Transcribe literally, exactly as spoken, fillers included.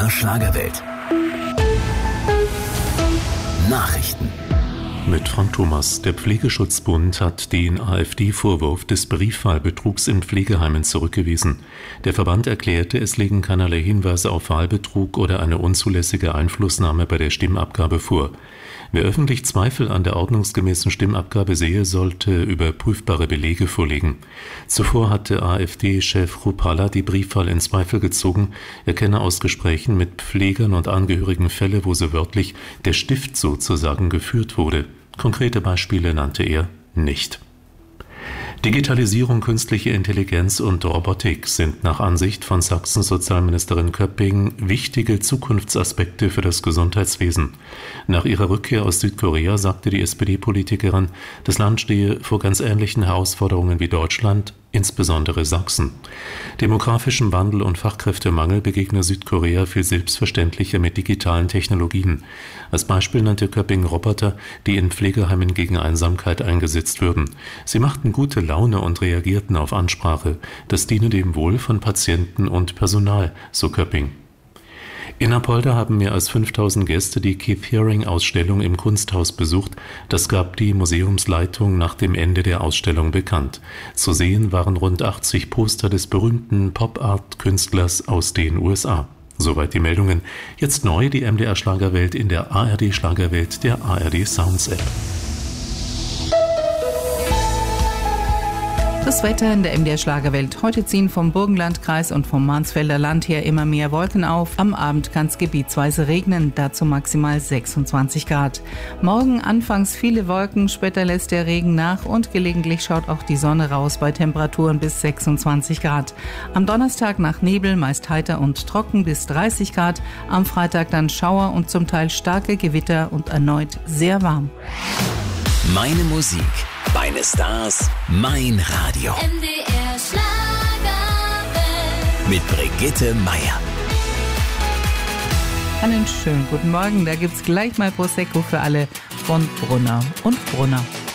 R Schlagerwelt. Nachrichten. Mit Frank Thomas. Der Pflegeschutzbund hat den AfD-Vorwurf des Briefwahlbetrugs in Pflegeheimen zurückgewiesen. Der Verband erklärte, es liegen keinerlei Hinweise auf Wahlbetrug oder eine unzulässige Einflussnahme bei der Stimmabgabe vor. Wer öffentlich Zweifel an der ordnungsgemäßen Stimmabgabe sehe, sollte überprüfbare Belege vorlegen. Zuvor hatte AfD-Chef Chrupalla die Briefwahl in Zweifel gezogen. Er kenne aus Gesprächen mit Pflegern und Angehörigen Fälle, wo so wörtlich der Stift sozusagen geführt wurde. Konkrete Beispiele nannte er nicht. Digitalisierung, künstliche Intelligenz und Robotik sind nach Ansicht von Sachsens Sozialministerin Köpping wichtige Zukunftsaspekte für das Gesundheitswesen. Nach ihrer Rückkehr aus Südkorea sagte die S P D-Politikerin, das Land stehe vor ganz ähnlichen Herausforderungen wie Deutschland, insbesondere Sachsen. Demografischem Wandel und Fachkräftemangel begegne Südkorea viel selbstverständlicher mit digitalen Technologien. Als Beispiel nannte Köpping Roboter, die in Pflegeheimen gegen Einsamkeit eingesetzt würden. Sie machten gute Laune und reagierten auf Ansprache. Das diene dem Wohl von Patienten und Personal, so Köpping. In Apolda haben mehr als fünftausend Gäste die Keith Haring-Ausstellung im Kunsthaus besucht. Das gab die Museumsleitung nach dem Ende der Ausstellung bekannt. Zu sehen waren rund achtzig Poster des berühmten Pop-Art-Künstlers aus den U S A. Soweit die Meldungen. Jetzt neu die M D R Schlagerwelt in der A R D Schlagerwelt der A R D Sounds App. Das Wetter in der M D R Schlagerwelt. Heute ziehen vom Burgenlandkreis und vom Mansfelder Land her immer mehr Wolken auf. Am Abend kann es gebietsweise regnen, dazu maximal sechsundzwanzig Grad. Morgen anfangs viele Wolken, später lässt der Regen nach und gelegentlich schaut auch die Sonne raus bei Temperaturen bis sechsundzwanzig Grad. Am Donnerstag nach Nebel, meist heiter und trocken bis dreißig Grad. Am Freitag dann Schauer und zum Teil starke Gewitter und erneut sehr warm. Meine Musik, meine Stars, mein Radio. M D R Schlagerwelt. Mit Brigitte Meier. Einen schönen guten Morgen, da gibt's gleich mal Prosecco für alle von Brunner und Brunner.